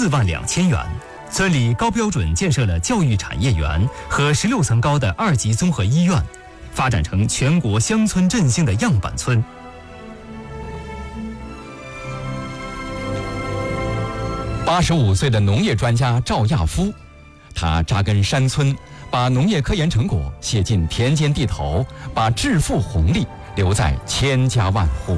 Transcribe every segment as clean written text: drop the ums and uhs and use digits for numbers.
42000元。村里高标准建设了教育产业园和16层高的2级综合医院，发展成全国乡村振兴的样板村。 85岁的农业专家赵亚夫，他扎根山村，把农业科研成果写进田间地头，把致富红利留在千家万户。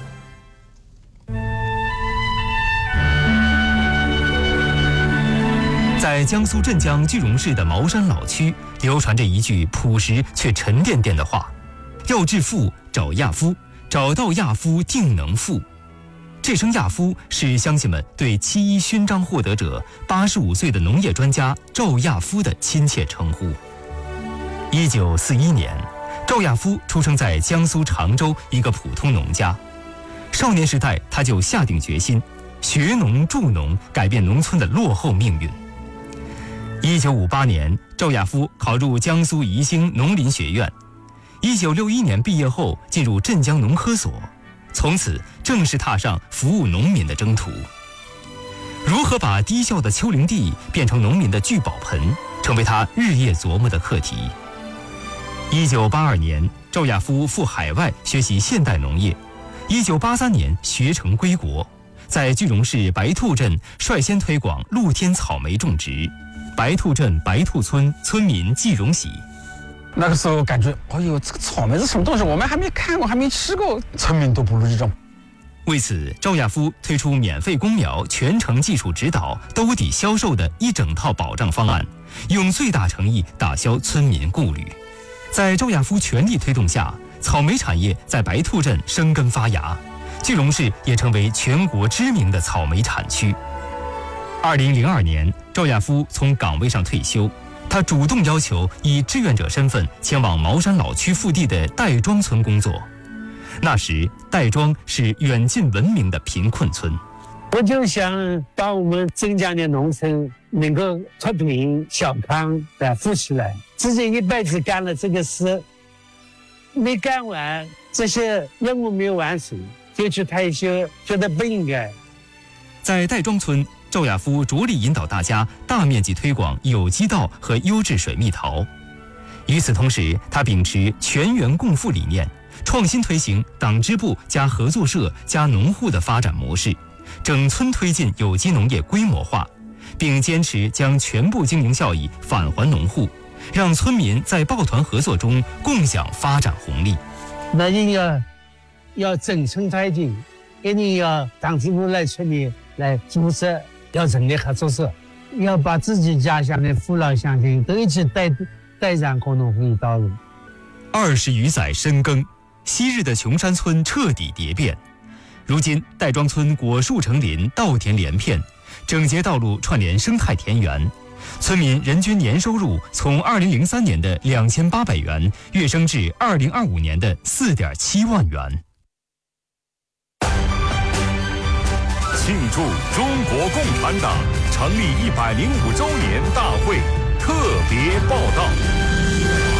在江苏镇江句容市的茅山老区，流传着一句朴实却沉甸甸的话：要致富，找亚夫，找到亚夫定能富。这声亚夫是乡亲们对七一勋章获得者85岁的农业专家赵亚夫的亲切称呼。1941年，赵亚夫出生在江苏常州一个普通农家。少年时代，他就下定决心学农助农，改变农村的落后命运。1958年，赵亚夫考入江苏宜兴农林学院。1961年毕业后，进入镇江农科所，从此正式踏上服务农民的征途。如何把低效的丘陵地变成农民的聚宝盆，成为他日夜琢磨的课题。1982年，赵亚夫赴海外学习现代农业。1983年学成归国，在句容市白兔镇率先推广露天草莓种植。白兔镇白兔村村民季荣喜， 那个时候感觉，哎呦，这个草莓是什么东西？我们还没看过，还没吃过，村民都不如这种。 为此，赵亚夫推出免费公苗、全程技术指导、兜底销售的一整套保障方案，用最大诚意打消村民顾虑。在赵亚夫全力推动下，草莓产业在白兔镇生根发芽，句容市也成为全国知名的草莓产区。2002年，赵亚夫从岗位上退休，他主动要求以志愿者身份前往茅山老区腹地的戴庄村工作。那时，戴庄是远近闻名的贫困村。 我就想把我们镇江的农村能够脱贫小康的富起来。自己一辈子干了这个事，没干完，这些任务没有完成，就去退休，觉得不应该。 在戴庄村，赵亚夫着力引导大家大面积推广有机稻和优质水蜜桃。与此同时，他秉持全员共富理念，创新推行党支部加合作社加农户的发展模式，整村推进有机农业规模化，并坚持将全部经营效益返还农户，让村民在抱团合作中共享发展红利。 那你要整村推进，一定要党支部来村里来组织，要成立合作社，要把自己家乡的父老乡亲都一起带上共同富裕道路。 20余载深耕，昔日的穷山村彻底蝶变。如今，戴庄村果树成林，稻田连片，整洁道路串联生态田园，村民人均年收入从2003年的2800元跃升至2025年的4.7万元。 庆祝中国共产党成立105周年大会特别报道。